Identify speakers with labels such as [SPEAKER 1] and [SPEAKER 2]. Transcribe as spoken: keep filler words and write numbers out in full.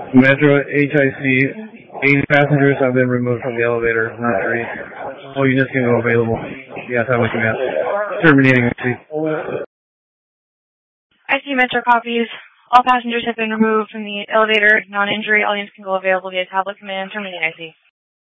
[SPEAKER 1] Metro H I C, eight passengers have been removed from the elevator, not three. All units can go available. Yeah, time with command. Terminating I C.
[SPEAKER 2] I C Metro copies. All passengers have been removed from the elevator, non-injury. All units can go available via tablet command. Terminating I C.